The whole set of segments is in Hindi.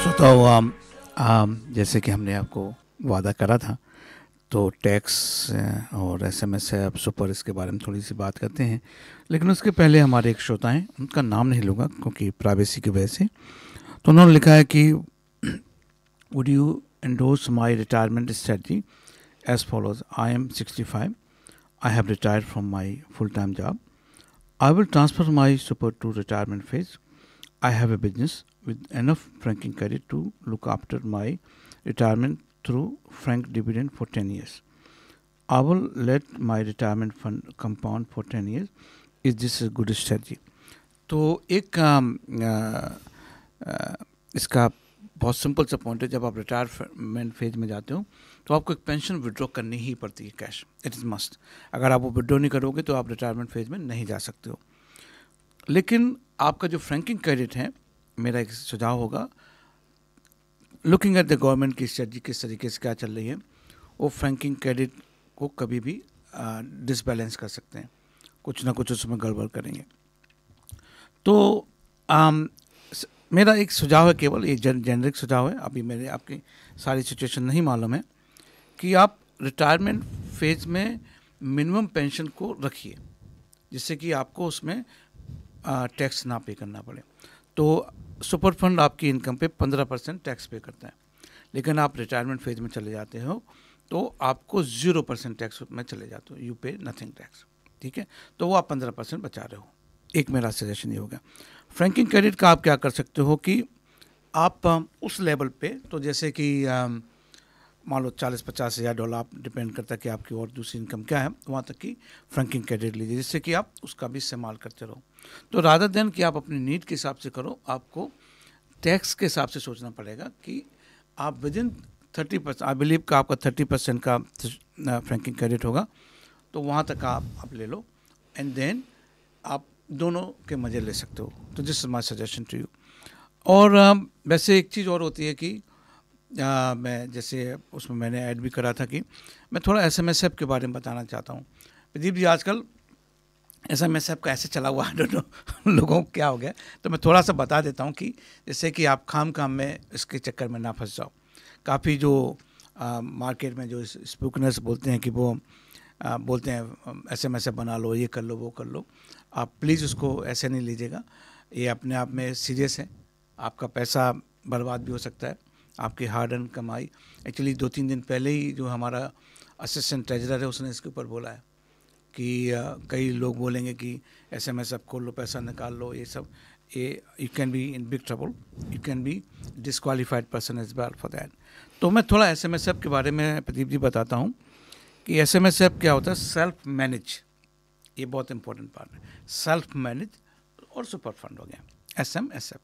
तो जैसे कि हमने आपको वादा करा था, तो टैक्स और एसएमएस ऐप सुपर इसके बारे में थोड़ी सी बात करते हैं। लेकिन उसके पहले हमारे एक श्रोता हैं, उनका नाम नहीं लूँगा क्योंकि प्राइवेसी की वजह से। तो उन्होंने लिखा है कि would you endorse my retirement strategy as follows. I am 65. I have retired from my full-time job. I will transfer my super to retirement phase. I have a business with enough franking credit to look after my retirement through frank dividend for 10 years. I will let my retirement fund compound for 10 years. Is this a good strategy? तो एक इसका बहुत सिंपल सा पॉइंट है, जब आप रिटायरमेंट फेज में जाते हो तो आपको एक पेंशन विड्रॉ करनी ही पड़ती है, कैश, इट इज़ मस्ट। अगर आप वो विड्रॉ नहीं करोगे तो आप रिटायरमेंट फेज में नहीं जा सकते हो। लेकिन आपका जो फ्रैंकिंग क्रेडिट है, मेरा एक सुझाव होगा, लुकिंग एट द गवर्नमेंट की स्ट्रेटजी किस तरीके से क्या चल रही है, वो फ्रैंकिंग क्रेडिट को कभी भी डिसबैलेंस कर सकते हैं, कुछ ना कुछ उसमें गड़बड़ करेंगे। तो मेरा एक सुझाव है, केवल एक जेनरिक सुझाव है, अभी मेरे आपकी सारी सिचुएशन नहीं मालूम है, कि आप रिटायरमेंट फेज में मिनिमम पेंशन को रखिए, जिससे कि आपको उसमें टैक्स ना पे करना पड़े। तो सुपर फंड आपकी इनकम पे 15% टैक्स पे करता है, लेकिन आप रिटायरमेंट फेज में चले जाते हो तो आपको 0% टैक्स में चले जाते हो, यू पे नथिंग टैक्स, ठीक है। तो वो आप 15% बचा रहे हो। एक मेरा सजेशन ये होगा। फ्रैंकिंग क्रेडिट का आप क्या कर सकते हो कि आप उस लेवल पे, तो जैसे कि मान लो 40-50 हज़ार डॉलर, आप डिपेंड करता है कि आपकी और दूसरी इनकम क्या है, वहाँ तक की फ्रैंकिंग क्रेडिट लीजिए, जिससे कि आप उसका भी इस्तेमाल करते रहो। तो रादर देन कि आप अपनी नीड के हिसाब से करो, आपको टैक्स के हिसाब से सोचना पड़ेगा कि आप विद इन 30%, आई बिलीव का आपका 30% का फ्रैंकिंग क्रेडिट होगा, तो वहाँ तक आप ले लो, एंड देन आप दोनों के मज़े ले सकते हो। तो this is my suggestion to you. और वैसे एक चीज़ और होती है कि मैं जैसे उसमें मैंने ऐड भी करा था कि मैं थोड़ा एसएमएस ऐप के बारे में बताना चाहता हूँ। प्रदीप जी, आजकल एसएमएस ऐप का ऐसे चला हुआ, आई डोंट नो लोगों को क्या हो गया, तो मैं थोड़ा सा बता देता हूँ कि जैसे कि आप काम में इसके चक्कर में ना फंस जाओ। काफ़ी जो मार्केट में जो स्पूकनर्स बोलते हैं कि वो बोलते हैं एसएमएस ऐप बना लो, ये कर लो, वो कर लो, आप प्लीज़ उसको ऐसे नहीं लीजिएगा। ये अपने आप में सीरियस है, आपका पैसा बर्बाद भी हो सकता है, आपकी हार्ड अर्न कमाई। एक्चुअली 2-3 दिन पहले ही जो हमारा असिस्टेंट ट्रेजरर है, उसने इसके ऊपर बोला है कि कई लोग बोलेंगे कि एसएमएस ऐप खोल लो, पैसा निकाल लो, ये सब, ये you can be in big trouble, you can be disqualified person as well for that. तो मैं थोड़ा एसएमएस ऐप के बारे में प्रदीप जी बताता हूँ कि एसएमएस ऐप क्या होता है। सेल्फ मैनेज, ये बहुत इंपॉर्टेंट पार्ट है, सेल्फ मैनेज और सुपर फंड हो गया एसएमएस ऐप।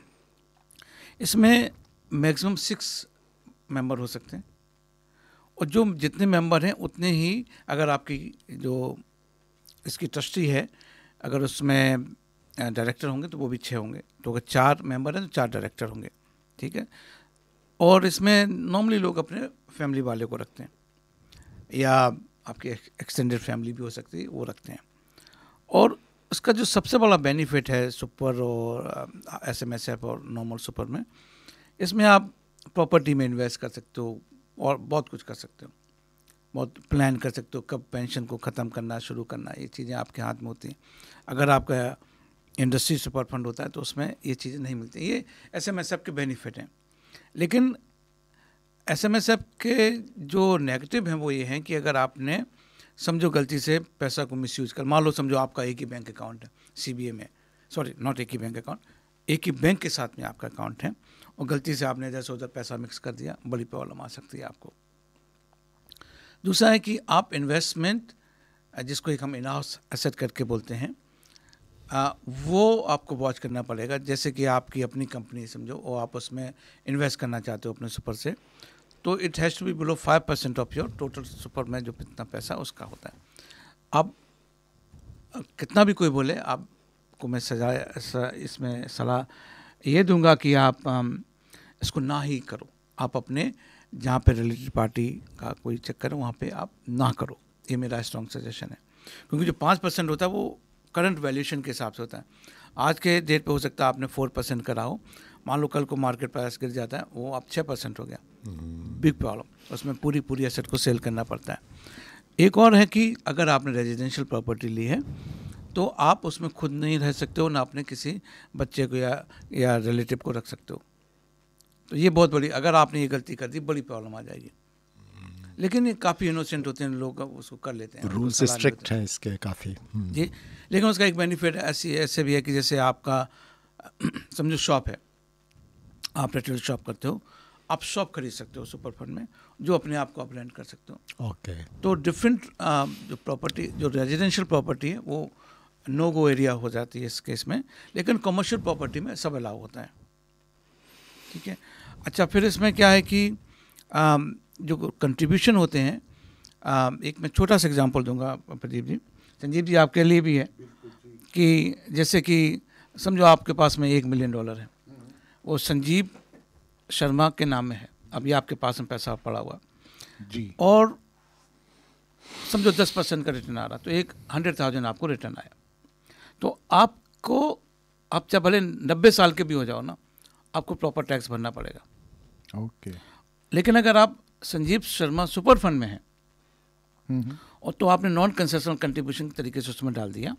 इसमें मैक्सिमम 6 मेंबर हो सकते हैं, और जो जितने मेंबर हैं उतने ही, अगर आपकी जो इसकी ट्रस्टी है, अगर उसमें डायरेक्टर होंगे तो वो भी 6 होंगे। तो अगर 4 मेंबर हैं तो 4 डायरेक्टर होंगे, ठीक है। और इसमें नॉर्मली लोग अपने फैमिली वाले को रखते हैं, या आपकी एक्सटेंडेड फैमिली भी हो सकती है, वो रखते हैं। और उसका जो सबसे बड़ा बेनिफिट है सुपर और एसएमएस ऐप और नॉर्मल सुपर में, इसमें आप प्रॉपर्टी में इन्वेस्ट कर सकते हो और बहुत कुछ कर सकते हो, बहुत प्लान कर सकते हो, कब पेंशन को ख़त्म करना, शुरू करना, ये चीज़ें आपके हाथ में होती हैं। अगर आपका इंडस्ट्री सुपर फंड होता है तो उसमें ये चीज़ें नहीं मिलती। ये एसएमएस ऐप के बेनिफिट हैं। लेकिन एसएमएस ऐप के जो नेगेटिव हैं वो ये हैं कि अगर आपने समझो गलती से पैसा को मिसयूज कर, मान लो समझो आपका एक ही बैंक अकाउंट है सीबीए में, सॉरी नॉट एक ही बैंक अकाउंट, एक ही बैंक के साथ में आपका अकाउंट है, और गलती से आपने इधर से उधर पैसा मिक्स कर दिया, बड़ी प्रॉब्लम आ सकती है आपको। दूसरा है कि आप इन्वेस्टमेंट, जिसको एक हम इन हाउस एसेट करके बोलते हैं, वो आपको वॉच करना पड़ेगा। जैसे कि आपकी अपनी कंपनी समझो और आप उसमें इन्वेस्ट करना चाहते हो अपने सुपर से, तो it has to be below 5% of your total super में जो कितना पैसा उसका होता है। अब कितना भी कोई बोले, आपको मैं इसमें सलाह ये दूंगा कि आप इसको ना ही करो। आप अपने जहाँ पे रिलेटेड पार्टी का कोई चक्कर है वहाँ पे आप ना करो, ये मेरा स्ट्रॉन्ग सजेशन है। क्योंकि जो 5% होता है वो करंट वैल्यूएशन के हिसाब से होता है। आज के डेट पे हो सकता है आपने 4% करा हो, मान लो कल को मार्केट प्राइस गिर जाता है, वो अब 6% हो गया, बिग प्रॉब्लम, उसमें पूरी एसेट को सेल करना पड़ता है। एक और है कि अगर आपने रेजिडेंशियल प्रॉपर्टी ली है तो आप उसमें खुद नहीं रह सकते हो, ना अपने किसी बच्चे को या रिलेटिव को रख सकते हो। तो ये बहुत बड़ी, अगर आपने ये गलती कर दी बड़ी प्रॉब्लम आ जाएगी। लेकिन ये काफ़ी इनोसेंट होते हैं लोग, उसको कर लेते हैं, रूल्स स्ट्रिक्ट हैं इसके काफ़ी जी। लेकिन उसका एक बेनिफिट ऐसे भी है कि जैसे आपका समझो शॉप है, आप रिटेल शॉप करते हो, आप शॉप खरीद सकते हो सुपर फंड में, जो अपने आप को आप रेंट कर सकते हो। ओके। तो डिफरेंट जो प्रॉपर्टी, जो रेजिडेंशियल प्रॉपर्टी है वो नो गो एरिया हो जाती है इस केस में, लेकिन कमर्शियल प्रॉपर्टी में सब अलाउ होता है, ठीक है। अच्छा, फिर इसमें क्या है कि जो कंट्रीब्यूशन होते हैं, एक मैं छोटा सा एग्जांपल दूंगा प्रदीप जी, संजीव जी आपके लिए भी है, कि जैसे कि समझो आपके पास में $1 मिलियन है, वो संजीव शर्मा के नाम में है, अभी आपके पास में पैसा पड़ा हुआ जी, और समझो 10% का रिटर्न आ रहा, तो एक 100,000 आपको रिटर्न आया, तो आपको, आप चाहे भले 90 साल के भी हो जाओ ना, आपको प्रॉपर टैक्स भरना पड़ेगा। ओके। लेकिन अगर आप संजीव शर्मा सुपर फंड में हैं और तो आपने नॉन कंसेशनल कंट्रीब्यूशन के तरीके से उसमें डाल दिया,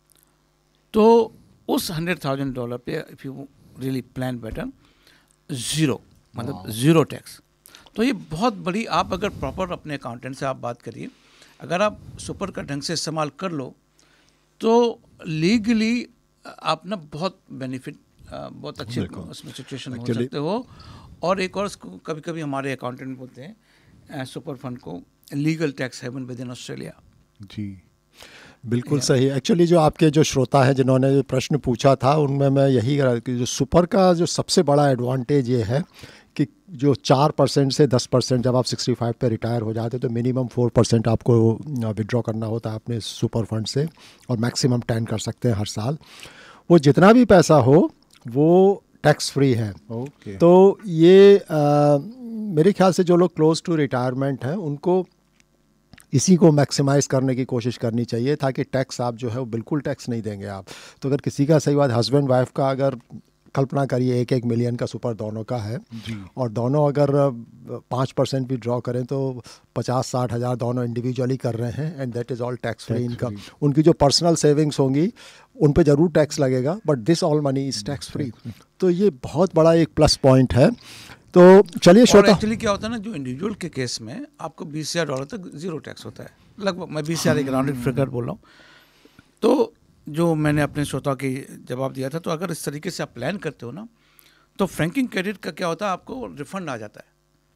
तो उस $100,000 पे if you really plan better, zero, मतलब ज़ीरो टैक्स। तो ये बहुत बड़ी, आप अगर प्रॉपर अपने अकाउंटेंट से आप बात करिए, अगर आप सुपर का ढंग से इस्तेमाल कर लो तो लीगली आप ना बहुत बेनिफिट, बहुत अच्छे उसमें सिचुएशन हो सकते हो। और एक और कभी कभी हमारे अकाउंटेंट बोलते हैं सुपर फंड को legal tax heaven with in Australia. जी, बिल्कुल सही। एक्चुअली जो आपके जो श्रोता हैं जिन्होंने जो प्रश्न पूछा था, उनमें मैं यही कह रहा कि जो सुपर का जो सबसे बड़ा एडवांटेज ये है कि जो 4% से 10% जब आप 65 पे रिटायर हो जाते तो मिनिमम 4% आपको विड्रॉ करना होता है अपने सुपर फंड से, और मैक्सिमम 10 कर सकते हैं हर साल। वो जितना भी पैसा हो वो टैक्स फ्री है। ओके। तो ये मेरे ख्याल से जो लोग क्लोज टू रिटायरमेंट हैं उनको इसी को मैक्सिमाइज़ करने की कोशिश करनी चाहिए, ताकि टैक्स आप जो है वो बिल्कुल टैक्स नहीं देंगे आप। तो अगर किसी का, सही बात, हस्बैंड वाइफ का, अगर कल्पना करिए 1-1 मिलियन का सुपर दोनों का है जी, और दोनों अगर 5% भी ड्रॉ करें तो 50-60 हज़ार दोनों इंडिविजुअली कर रहे हैं, and that is all tax free income. उनकी जो पर्सनल सेविंग्स होंगी उन पे ज़रूर टैक्स लगेगा, but this all money is tax free. तो ये बहुत बड़ा एक प्लस पॉइंट है। तो चलिए श्रोता, एक्चुअली क्या होता है ना, जो इंडिविजुअल के केस में आपको $20,000 तक ज़ीरो टैक्स होता है, लगभग, मैं 20,000 एक राउंडेड फिगर बोल रहा हूँ। तो जो मैंने अपने श्रोता की जवाब दिया था, तो अगर इस तरीके से आप प्लान करते हो ना, तो फ्रैंकिंग क्रेडिट का क्या होता है, आपको रिफंड आ जाता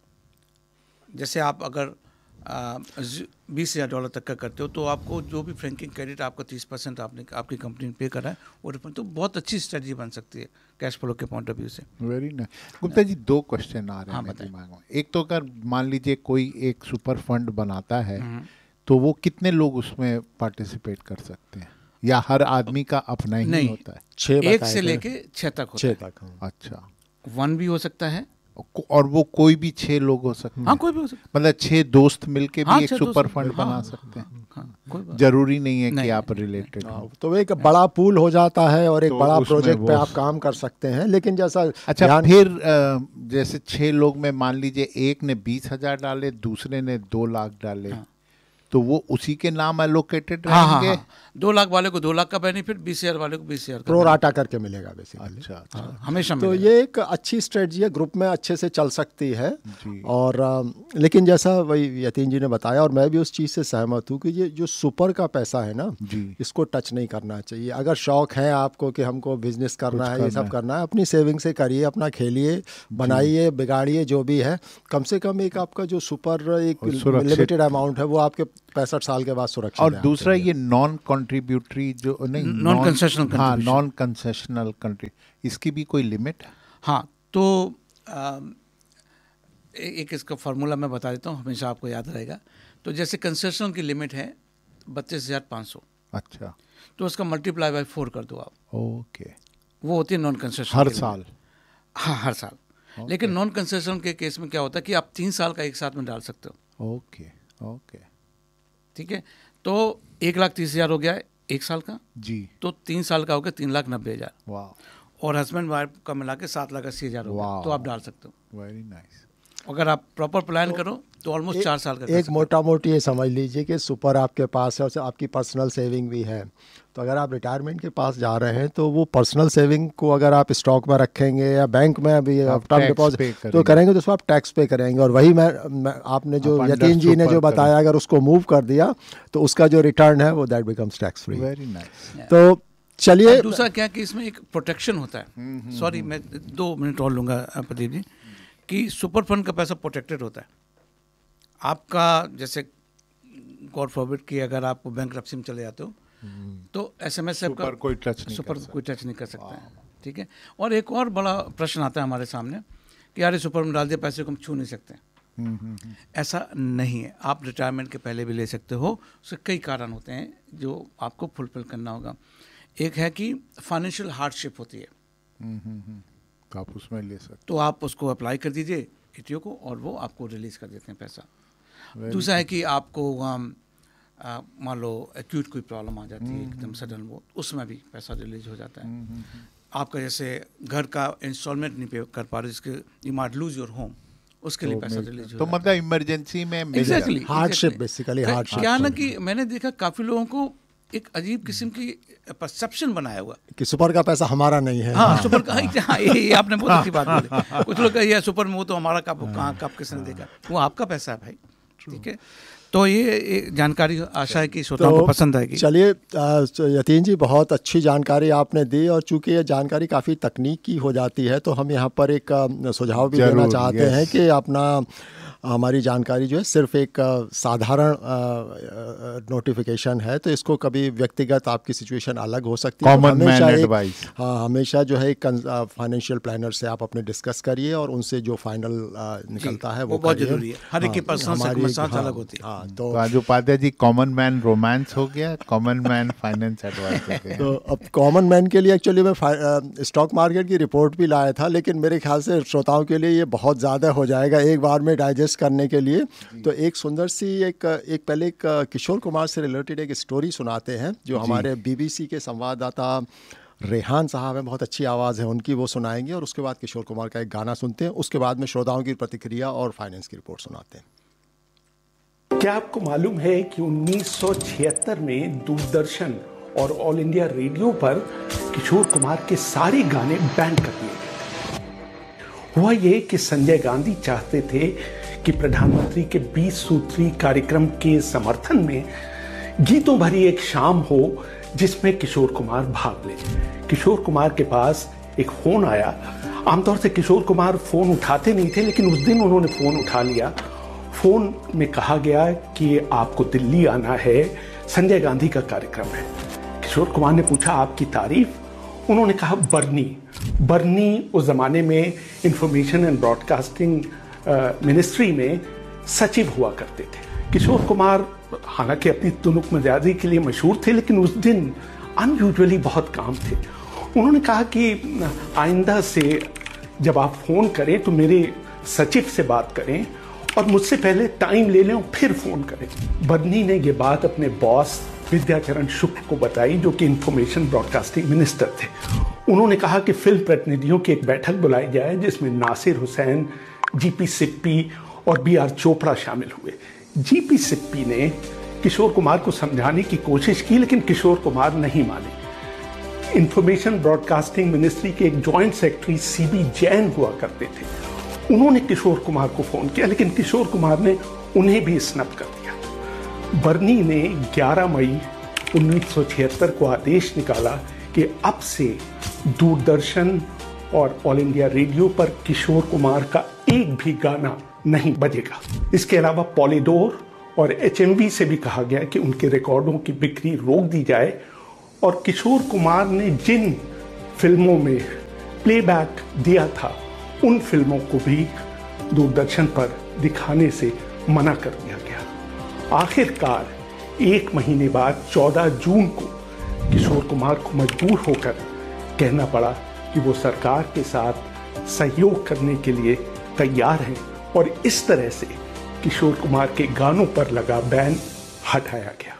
है। जैसे आप अगर $20,000 तक का करते हो तो आपको जो भी फ्रैंकिंग क्रेडिट आपको 30% आपकी कंपनी ने पे करा है वो रिफंड, तो बहुत अच्छी स्ट्रेटजी बन सकती है कैश फ्लो के पॉइंट ऑफ व्यू से। Very nice. Gupta ji, 2 question आ रहे हैं हाँ, मेरे बताएं। दिमाग में। एक तो अगर मान लीजिए कोई एक सुपर फंड बनाता है तो वो कितने लोग उसमें पार्टिसिपेट कर सकते हैं, या हर आदमी का अपना ही नहीं, होता है? 6 1 से लेके 6 तक होता 6 है। तक। अच्छा, 1 भी हो सकता है, और वो कोई भी 6 लोग हो सकते हैं? हाँ कोई भी हो सकता मतलब 6 दोस्त मिलके भी हाँ, एक 6 सुपर दोस्त, फंड हाँ, बना हाँ, सकते हैं? है, हाँ, कोई बात जरूरी नहीं है कि नहीं, आप नहीं, रिलेटेड हो। तो एक बड़ा पूल हो जाता है और एक तो बड़ा उसमें प्रोजेक्ट पे वो- आप काम कर सकते हैं। लेकिन जैसा अच्छा, फिर जैसे 6 लोग में मान लीजिए एक ने 20,000 डाले, दूसरे ने 2 लाख डाले, हाँ। तो वो उसी के नाम एलोकेटेड हाँ, हाँ, रहेंगे? हाँ, 2 लाख वाले को 2 लाख का बेनिफिट, 20,000 वाले को 20,000 का प्रो राटा करके मिलेगा बेसिकली। अच्छा, अच्छा। benefit। हमेशा तो मिलेगा। ये एक अच्छी स्ट्रेटजी है, ग्रुप में अच्छे से चल सकती है। जी। और लेकिन जैसा वही यतीन जी ने बताया, और मैं भी उस चीज़ से सहमत हूँ कि ये जो सुपर का पैसा है ना, जी, इसको टच नहीं करना चाहिए। अगर शौक है आपको कि हमको बिजनेस करना कुछ है, ये करना सब है। करना है, अपनी सेविंग से करिए, अपना खेलिए, बनाइए, बिगाड़िए, जो भी है। कम से कम एक आपका जो सुपर एक और सुरक्षित। लिमिटेड अमाउंट है वो आपके 65 साल के बाद सुरक्षित और है दूसरा आपके लिए। ये नॉन कंट्रीब्यूटरी जो नहीं, Non-concessional हाँ, contribution। नॉन कंसेशनल कंट्री, इसकी भी कोई लिमिट है? हाँ, तो एक इसका फार्मूला मैं बता देता हूँ, हमेशा आपको याद रहेगा। तो जैसे कंसेशनल की लिमिट है 32,500, अच्छा, तो उसका मल्टीप्लाई बाय 4 कर दो आप, ओके। वो होती है नॉन कंसेशनल हर साल? हाँ, हर साल। लेकिन नॉन कंसेशनल के केस में क्या होता है कि आप 3 साल का एक साथ में डाल सकते हो। Okay, okay. ठीक है, तो 1,30,000 हो गया है 1 साल का, जी, तो 3 साल का हो गया 3,90,000। वाह। और हस्बैंड वाइफ का मिला के 7,80,000 हो गया, तो आप डाल सकते हो। Very nice. अगर आप प्रॉपर प्लान करो तो ऑलमोस्ट 4 साल का। एक मोटा मोटी ये समझ लीजिए कि सुपर आपके पास है और आपकी पर्सनल सेविंग भी है, तो अगर आप रिटायरमेंट के पास जा रहे हैं तो वो पर्सनल सेविंग को अगर आप स्टॉक में रखेंगे या बैंक में अभी टर्म डिपॉजिट तो करेंगे तो उसमें आप टैक्स पे करेंगे। और वही मैं आपने जो यतीन जी ने जो बताया, अगर उसको मूव कर दिया तो उसका जो रिटर्न है वो that becomes tax free. Very nice. तो चलिए, दूसरा क्या कि इसमें एक प्रोटेक्शन होता है। सॉरी, मैं 2 मिनट और लूँगा प्रदीप जी, कि सुपर फंड का पैसा प्रोटेक्टेड होता है आपका। जैसे गॉड फॉरबिड कि अगर आप बैंकरप्सी में चले जाते हो तो SMS से आपका कोई टच नहीं कर सकता है, ठीक है। और एक और बड़ा प्रश्न आता है हमारे सामने कि यार सुपर में डाल दिया पैसे को हम छू नहीं सकते। ऐसा नहीं है, आप रिटायरमेंट के पहले भी ले सकते हो। उसके कई कारण होते हैं जो आपको फुलफिल करना होगा। एक है कि फाइनेंशियल हार्डशिप होती है, तो आप उसमें ले सकते, तो आप उसको अप्लाई कर दीजिए ETO को और वो आपको रिलीज़ कर देते हैं पैसा। दूसरा है कि आपको मान लो एक्यूट कोई प्रॉब्लम आ जाती है एकदम सडन, वो उसमें भी पैसा रिलीज हो जाता है। आपका जैसे घर का इंस्टॉलमेंट नहीं पे कर पा रहे, जिसके you might lose your home, उसके लिए पैसा रिलीज हो तो मतलब इमरजेंसी में एग्जैक्टली हार्डशिप, बेसिकली हार्डशिप। क्या ना कि मैंने देखा काफ़ी लोगों को एक अजीब किस्म की परसेप्शन बनाया हुआ कि सुपर का पैसा हमारा नहीं है। हाँ, सुपर का, हाँ, ये आपने बहुत अच्छी बात बोली। कुछ लोग कहिए सुपर में वो तो हमारा कहाँ कब किसने देखा, वो आपका पैसा है भाई, ठीक है। तो ये जानकारी आशा है कि श्रोताओं को पसंद आएगी। चलिए यतीन जी, बहुत अच्छी जानकारी आपने दी, और चूंकि ये जानकारी काफ़ी तकनीकी हो जाती है तो हम यहाँ पर एक सुझाव भी देना चाहते हैं कि अपना हमारी जानकारी जो है सिर्फ एक साधारण नोटिफिकेशन है, तो इसको कभी व्यक्तिगत आपकी सिचुएशन अलग हो सकती है। Common man advice. हाँ, हमेशा जो है एक फाइनेंशियल प्लानर से आप अपने डिस्कस करिए और उनसे जो फाइनल निकलता है वो बहुत जरूरी है। हर एक की पर्सनल सर्कमस्टेंस अलग होती है। हाँ, तो आज Upadhyay ji common man romance हो गया, कॉमन मैन फाइनेंस एडवाइस हो गया। तो अब कॉमन मैन के लिए एक्चुअली मैं स्टॉक मार्केट की रिपोर्ट भी लाया था, लेकिन मेरे ख्याल से श्रोताओं के लिए ये बहुत ज़्यादा हो जाएगा एक बार में डाइजेस्ट करने के लिए। तो एक सुंदर सी एक पहले एक किशोर कुमार से रिलेटेड एक स्टोरी सुनाते हैं जो हमारे BBC के संवाददाता रेहान साहब हैं, बहुत अच्छी आवाज़ है उनकी, वो सुनाएंगे। और उसके बाद किशोर कुमार का एक गाना सुनते हैं, उसके बाद में श्रोताओं की प्रतिक्रिया और फाइनेंस की रिपोर्ट सुनाते हैं। क्या आपको मालूम है कि 1976 में दूरदर्शन और ऑल इंडिया रेडियो पर किशोर कुमार के सारे गाने बैन कर दिए गए? हुआ ये कि संजय गांधी चाहते थे कि प्रधानमंत्री के 20 सूत्री कार्यक्रम के समर्थन में गीतों भरी एक शाम हो जिसमें किशोर कुमार भाग ले। किशोर कुमार के पास एक फोन आया। आमतौर से किशोर कुमार फोन उठाते नहीं थे, लेकिन उस दिन उन्होंने फोन उठा लिया। फोन में कहा गया कि आपको दिल्ली आना है, संजय गांधी का कार्यक्रम है। किशोर कुमार ने पूछा आपकी तारीफ? उन्होंने कहा बर्नी उस जमाने में इंफॉर्मेशन एंड ब्रॉडकास्टिंग मिनिस्ट्री में सचिव हुआ करते थे। किशोर कुमार हालांकि अपनी तुनुक मजाजी के लिए मशहूर थे, लेकिन उस दिन अनयूजुअली बहुत काम थे। उन्होंने कहा कि आइंदा से जब आप फोन करें तो मेरे सचिव से बात करें और मुझसे पहले टाइम ले लें और फिर फोन करें। बर्नी ने ये बात अपने बॉस विद्याचरण शुक्ल को बताई, जो कि इंफॉर्मेशन ब्रॉडकास्टिंग मिनिस्टर थे। उन्होंने कहा कि फिल्म प्रतिनिधियों की एक बैठक बुलाई जाए जिसमें नासिर हुसैन, GP सिप्पी और BR चोपड़ा शामिल हुए। GP सिप्पी ने किशोर कुमार को समझाने की कोशिश की, लेकिन किशोर कुमार नहीं माने। इंफॉर्मेशन ब्रॉडकास्टिंग मिनिस्ट्री के एक जॉइंट सेक्रेटरी CB जैन हुआ करते थे। उन्होंने किशोर कुमार को फोन किया, लेकिन किशोर कुमार ने उन्हें भी स्नप कर दिया। बर्नी ने 11 मई 1976 को आदेश निकाला कि अब से दूरदर्शन और ऑल इंडिया रेडियो पर किशोर कुमार का एक भी गाना नहीं बजेगा। इसके अलावा पॉलीडोर और HMV से भी कहा गया कि उनके रिकॉर्डों की बिक्री रोक दी जाए और किशोर कुमार ने जिन फिल्मों में प्लेबैक दिया था उन फिल्मों को भी दूरदर्शन पर दिखाने से मना कर दिया गया। आखिरकार एक महीने बाद 14 जून को किशोर कुमार को मजबूर होकर कहना पड़ा कि वो सरकार के साथ सहयोग करने के लिए तैयार हैं और इस तरह से किशोर कुमार के गानों पर लगा बैन हटाया गया।